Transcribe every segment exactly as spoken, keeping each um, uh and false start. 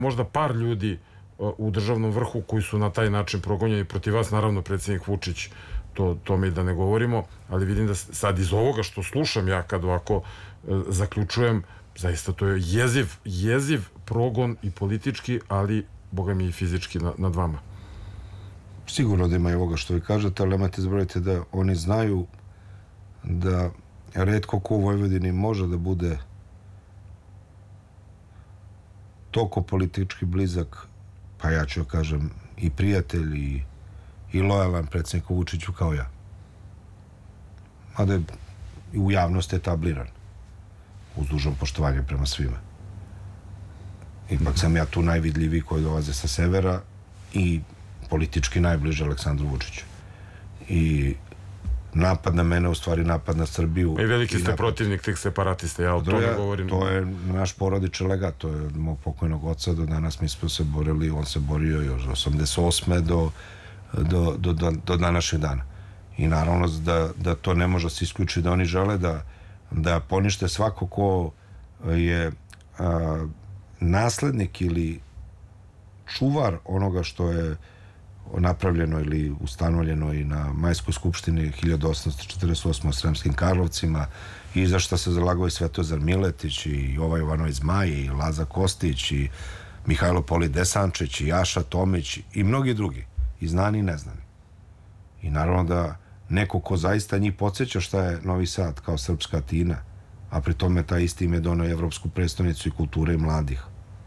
možda par ljudi u državnom vrhu koji su na taj način progonjeni protiv vas, naravno predsjednik Vučić, to, to mi da ne govorimo, ali vidim da sad iz ovoga što slušam ja kad ovako e, zaključujem, zaista to je jeziv, jeziv progon i politički, ali boga mi i fizički na, nad vama. Sigurno da ima i ovoga što vi kažete, ali nemojte zaboraviti da oni znaju da retko ko u Vojvodini može da bude toliko politički blizak, pa ja ću kažem i prijatelj i, i lojalan predsjedniku Vučiću kao ja. Mada je i u javnosti etabliran uz dužno poštovanje prema svima. Ipak sam ja tu najvidljiviji koji dolaze sa severa i politički najbliže Aleksandru Vučiću. I napad na mene, u stvari napad na Srbiju. I veliki ste napad... protivnik tih separatista, ja o tome govorim. To je naš porodični legat, to je od mog pokojnog oca, do danas mi smo se borili, on se borio još osamdeset osme do, do, do, do, do današnjeg dana. I naravno da, da to ne može se isključiti, da oni žele da, da ponište svako ko je a, naslednik ili čuvar onoga što je napravljeno ili ustanovljeno i na Majskoj skupštini hiljadu osamsto četrdeset osme u Sremskim Karlovcima, i za što se zalagao i Svetozar Miletić i Jova Jovanović Zmaj i Laza Kostić i Mihajlo Poli Desančić i Jaša Tomić i mnogi drugi, i znani i neznani. I naravno da neko ko zaista njih podsjeća šta je Novi Sad kao srpska Atina, a pri tome taj isti im je donao Evropsku prestonicu i kulture i mladih.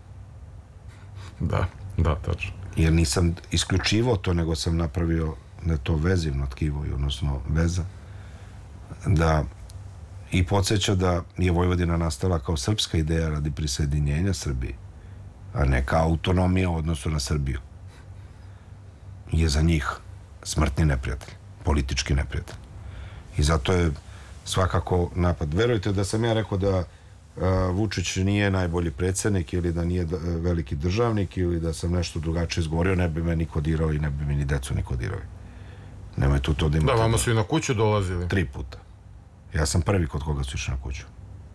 Da, da, tačno. Jer nisam isključivao to, nego sam napravio da je to vezivno tkivo, odnosno veza, da i podsjeća da je Vojvodina nastala kao srpska ideja radi prisjedinjenja Srbiji, a ne kao autonomija u odnosu na Srbiju. Je za njih smrtni neprijatelj, politički neprijatelj. I zato je svakako napad. Verujte da sam ja rekao da Vučić nije najbolji predsjednik ili da nije veliki državnik ili da sam nešto drugačije izgovorio, ne bi me niko dirao i ne bi mi ni decu niko dirao. Nemoj tu to da imate. Da, vama su i na kuću dolazili? Tri puta. Ja sam prvi kod koga su išli na kuću.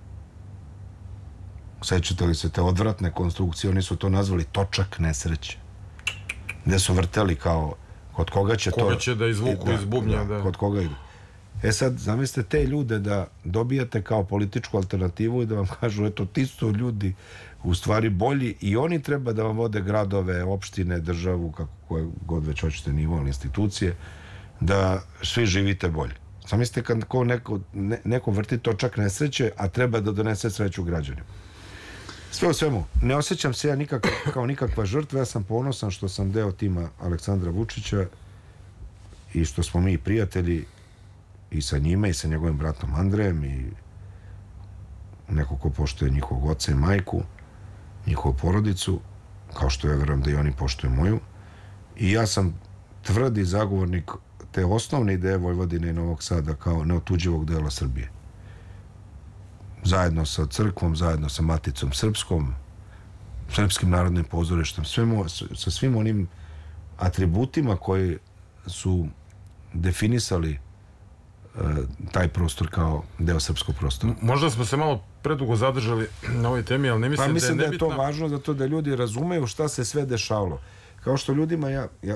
Sećate li se te odvratne konstrukcije? Oni su to nazvali točak nesreće. Gde su vrteli kao kod koga će to... Koga će da izvuku da, iz bubnja, da. da. Kod koga ide. E sad, zamislite te ljude da dobijate kao političku alternativu i da vam kažu, eto, ti su ljudi u stvari bolji i oni treba da vam vode gradove, opštine, državu, kako koje god već hoćete nivo ili institucije, da svi živite bolje. Zamislite kad ko neko, ne, neko vrti točak nesreće, a treba da donese sreću građanima. Sve u svemu, ne osjećam se ja nikak, kao nikakva žrtva, ja sam ponosan što sam deo tima Aleksandra Vučića i što smo mi prijatelji i sa njime i sa njegovim bratom Andrejem i neko ko poštuje njihovog oca i majku, njihovu porodicu, kao što ja verujem da i oni poštuju moju. I ja sam tvrdi zagovornik te osnovne ideje Vojvodine i Novog Sada kao neotuđivog dela Srbije. Zajedno sa crkvom, zajedno sa Maticom Srpskom, Srpskim narodnim pozorištem, svemu, sa svim onim atributima koji su definisali taj prostor kao deo srpskog prostora. Možda smo se malo predugo zadržali na ovoj temi, ali ne mislim, pa mislim da je nebitna... da je to važno zato da ljudi razumeju šta se sve dešavalo. Kao što ljudima ja, ja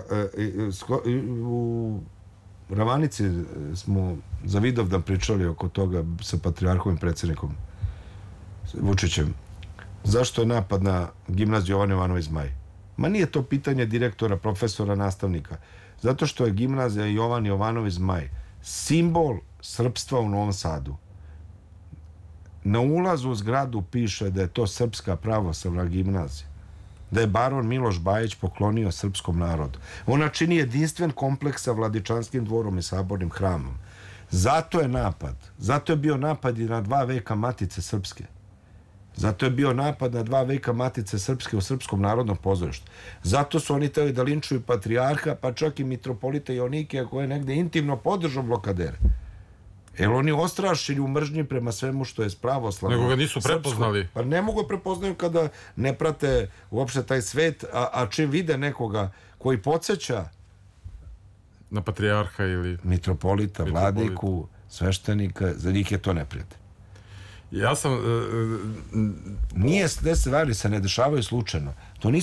u Ravanici smo za Vidovdan pričali oko toga sa patrijarhovim predsjednikom Vučićem. Zašto je napad na gimnaziju Jovan Jovanović Zmaj? Ma nije to pitanje direktora, profesora, nastavnika. Zato što je gimnazija Jovan Jovanović Zmaj simbol srpstva u Novom Sadu. Na ulazu u zgradu piše da je to Srpska pravoslavna gimnazija. Da je baron Miloš Bajić poklonio srpskom narodu. Ona čini jedinstven kompleks sa Vladičanskim dvorom i Sabornim hramom. Zato je napad. Zato je bio napad i na dva veka Matice Srpske. Zato je bio napad na dva veka Matice Srpske u Srpskom narodnom pozorištu. Zato su oni teli da linčuju patrijarha, pa čak i mitropolita Jonikija, koji je negde intimno podržao blokadere. Jer oni ostrašćeni u mržnji prema svemu što je pravoslavno. Nego ga nisu prepoznali. Srpsko. Pa ne mogu prepoznaju kada ne prate uopšte taj svet, a, a čim vide nekoga koji podsjeća na patrijarha ili mitropolita, vladiku, sveštenika, za njih je to neprijatelj. Ja sam... e, Nije, te stvari se ne dešavaju slučajno. To nisu